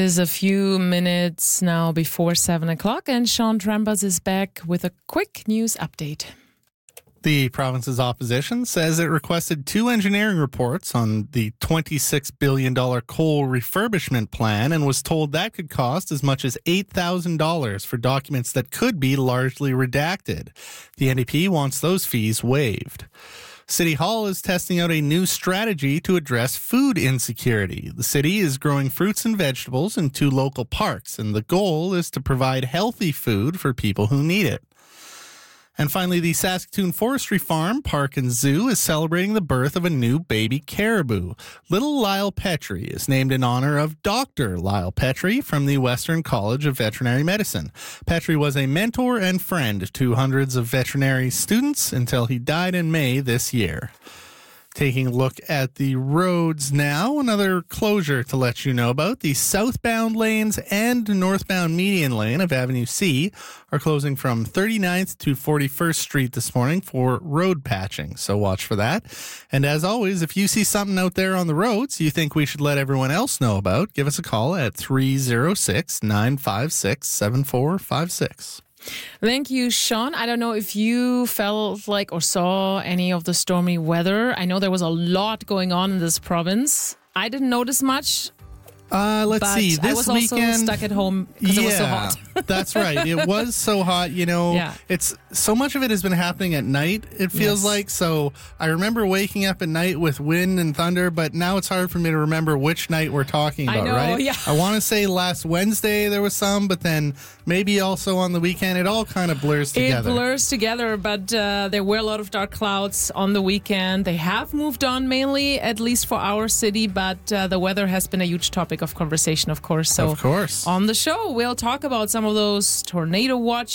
It is a few minutes now before 7 o'clock, and Sean Trambas is back with a quick news update. The province's opposition says it requested 2 engineering reports on the $26 billion coal refurbishment plan and was told that could cost as much as $8,000 for documents that could be largely redacted. The NDP wants those fees waived. City Hall is testing out a new strategy to address food insecurity. The city is growing fruits and vegetables in 2 local parks, and the goal is to provide healthy food for people who need it. And finally, the Saskatoon Forestry Farm, Park and Zoo is celebrating the birth of a new baby caribou. Little Lyle Petrie is named in honor of Dr. Lyle Petrie from the Western College of Veterinary Medicine. Petrie was a mentor and friend to hundreds of veterinary students until he died in May this year. Taking a look at the roads now, another closure to let you know about. The southbound lanes and northbound median lane of Avenue C are closing from 39th to 41st Street this morning for road patching, so watch for that. And as always, if you see something out there on the roads you think we should let everyone else know about, give us a call at 306-956-7456. Thank you, Sean. I don't know if you felt like or saw any of the stormy weather. I know there was a lot going on in this province. I didn't notice much. Let's see. This I was weekend, also stuck at home because it was so hot. That's right. It was so hot. You know, It's so much of it has been happening at night, it feels like. So I remember waking up at night with wind and thunder, but now it's hard for me to remember which night we're talking about, right? Yeah. I want to say last Wednesday there was some, but then maybe also on the weekend. It all kind of blurs together. It blurs together, but there were a lot of dark clouds on the weekend. They have moved on mainly, at least for our city, but the weather has been a huge topic of conversation, of course. So of course. On the show, we'll talk about some of those tornado watch